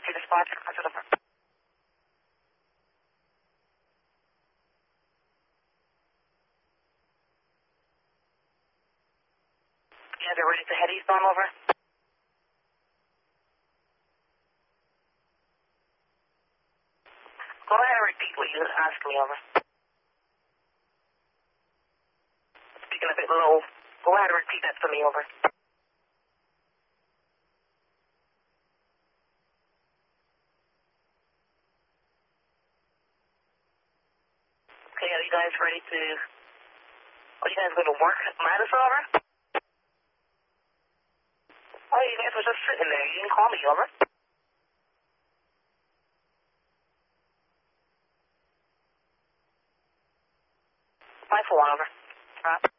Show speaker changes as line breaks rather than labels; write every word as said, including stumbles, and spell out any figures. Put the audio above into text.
emergency response requested over. Yeah, they're ready to head eastbound over. Go ahead and repeat what you asked me over. Speaking a bit low. Go ahead and repeat that to me over. Okay, are you guys ready to... Are you guys going to work Madison over? Oh, you guys were just sitting there. You didn't call me over. five four one over. Drop.